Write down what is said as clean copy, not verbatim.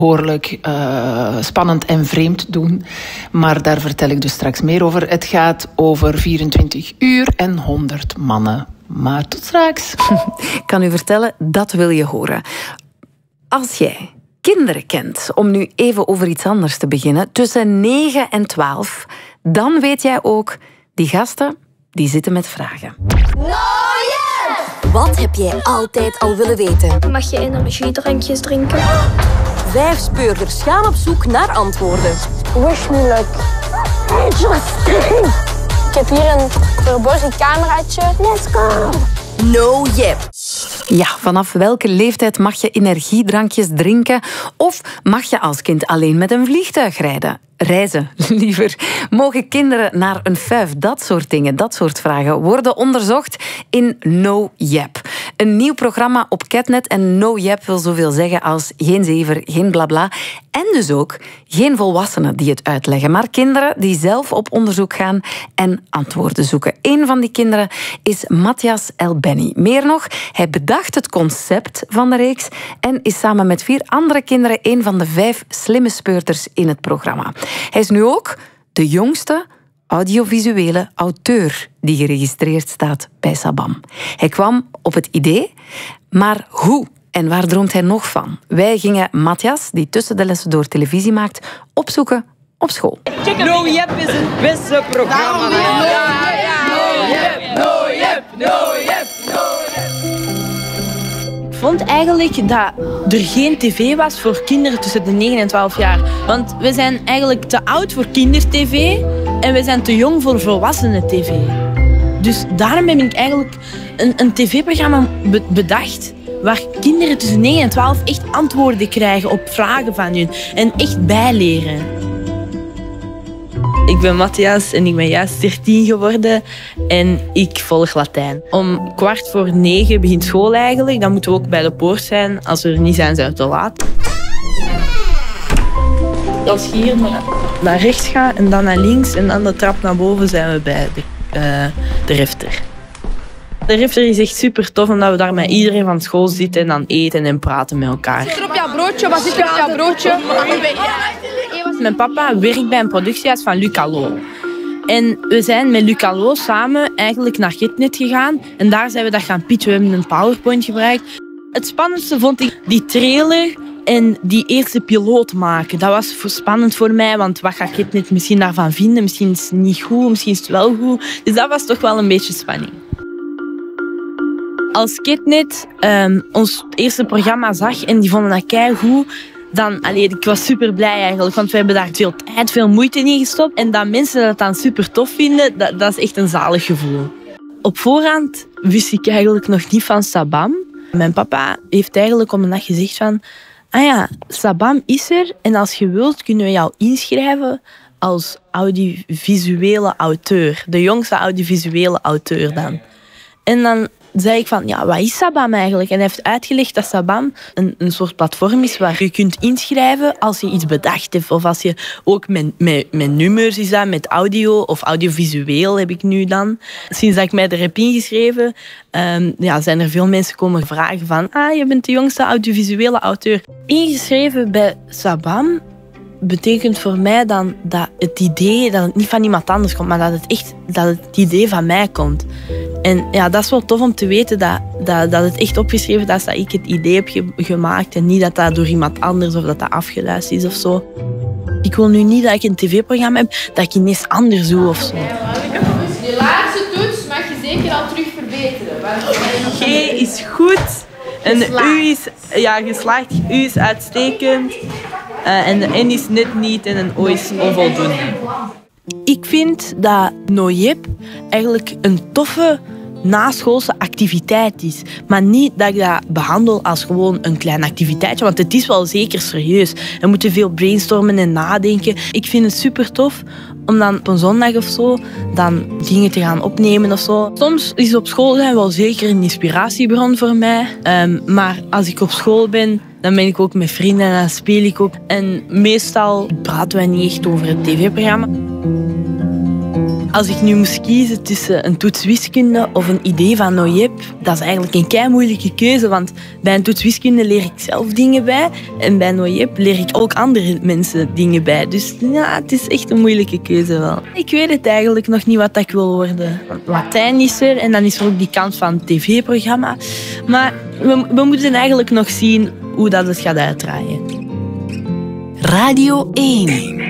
behoorlijk spannend en vreemd doen. Maar daar vertel ik dus straks meer over. Het gaat over 24 uur en 100 mannen. Maar tot straks. Ik kan u vertellen, dat wil je horen. Als jij kinderen kent, om nu even over iets anders te beginnen, tussen 9 en 12, dan weet jij ook, die gasten, die zitten met vragen. Wat heb jij altijd al willen weten? Mag je energiedrankjes drinken? 5 speurders gaan op zoek naar antwoorden. Wish me luck. Interesting. Ik heb hier een verborgen cameraatje. Let's go. No Jep. Ja, vanaf welke leeftijd mag je energiedrankjes drinken? Of mag je als kind alleen met een vliegtuig rijden? Reizen, liever. Mogen kinderen naar een fuif? Dat soort dingen, dat soort vragen worden onderzocht in No Jep. Een nieuw programma op Catnet. En No Jep wil zoveel zeggen als geen zever, geen blabla. En dus ook geen volwassenen die het uitleggen, maar kinderen die zelf op onderzoek gaan en antwoorden zoeken. Een van die kinderen is Matthias Elbenny. Meer nog, hij bedacht het concept van de reeks en is samen met 4 andere kinderen een van de 5 slimme speurders in het programma. Hij is nu ook de jongste audiovisuele auteur die geregistreerd staat bij Sabam. Hij kwam op het idee, maar hoe en waar droomt hij nog van? Wij gingen Matthias, die tussen de lessen door televisie maakt, opzoeken op school. No Jep is het beste programma. No Jep. Ik vond eigenlijk dat er geen tv was voor kinderen tussen de 9 en 12 jaar. Want we zijn eigenlijk te oud voor kindertv en we zijn te jong voor volwassenen tv. Dus daarom heb ik eigenlijk een tv-programma bedacht waar kinderen tussen 9 en 12 echt antwoorden krijgen op vragen van hun en echt bijleren. Ik ben Matthias en ik ben juist 13 geworden en ik volg Latijn. Om 8:45 begint school eigenlijk. Dan moeten we ook bij de poort zijn. Als we er niet zijn, zijn we te laat. Als je hier naar rechts gaat en dan naar links en dan de trap naar boven, zijn we bij de refter. De refter is echt super tof, omdat we daar met iedereen van school zitten en dan eten en praten met elkaar. Zit er op jouw broodje? Wat zit er op jouw broodje? Mijn papa werkt bij een productiehuis van Luc Allo. En we zijn met Luc Allo samen eigenlijk naar Catnet gegaan. En daar zijn we dat gaan pitchen. We hebben een PowerPoint gebruikt. Het spannendste vond ik die trailer en die eerste piloot maken. Dat was spannend voor mij, want wat gaat Catnet misschien daarvan vinden? Misschien is het niet goed, misschien is het wel goed. Dus dat was toch wel een beetje spanning. Als Catnet ons eerste programma zag en die vonden dat keigoed, dan, ik was super blij eigenlijk, want we hebben daar veel tijd, veel moeite in gestopt. En dat mensen dat dan super tof vinden, dat is echt een zalig gevoel. Op voorhand wist ik eigenlijk nog niet van Sabam. Mijn papa heeft eigenlijk op een dag gezegd van, Sabam is er en als je wilt kunnen we jou inschrijven als audiovisuele auteur. De jongste audiovisuele auteur dan. En dan zei ik van, wat is Sabam eigenlijk? En hij heeft uitgelegd dat Sabam een soort platform is waar je kunt inschrijven als je iets bedacht hebt. Of als je ook met nummers is dat, met audio of audiovisueel heb ik nu dan. Sinds dat ik mij er heb ingeschreven, zijn er veel mensen komen vragen van, je bent de jongste audiovisuele auteur. Ingeschreven bij Sabam betekent voor mij dan dat het idee dat het niet van iemand anders komt, maar dat het idee van mij komt. En dat is wel tof om te weten dat het echt opgeschreven is dat ik het idee heb gemaakt en niet dat dat door iemand anders of dat dat afgeluisterd is of zo. Ik wil nu niet dat ik een tv-programma heb dat ik ineens anders doe of zo. Die laatste toets mag je zeker al terug verbeteren. G is goed en U is geslaagd, U is uitstekend. En de N is net niet en een O is onvoldoende. Ik vind dat No Jep eigenlijk een toffe naschoolse activiteit is. Maar niet dat ik dat behandel als gewoon een klein activiteitje, want het is wel zeker serieus. We moeten veel brainstormen en nadenken. Ik vind het super tof om dan op een zondag of zo dan dingen te gaan opnemen of zo. Soms is op school zijn wel zeker een inspiratiebron voor mij. Maar als ik op school ben, dan ben ik ook met vrienden en dan speel ik ook. En meestal praten wij niet echt over het tv-programma. Als ik nu moest kiezen tussen een toets wiskunde of een idee van NOIEP, dat is eigenlijk een kei-moeilijke keuze, want bij een toets wiskunde leer ik zelf dingen bij en bij NOIEP leer ik ook andere mensen dingen bij. Dus ja, het is echt een moeilijke keuze wel. Ik weet het eigenlijk nog niet wat ik wil worden. Latijn is er en dan is er ook die kant van het tv-programma. Maar we moeten eigenlijk nog zien hoe dat het gaat uitdraaien. Radio 1.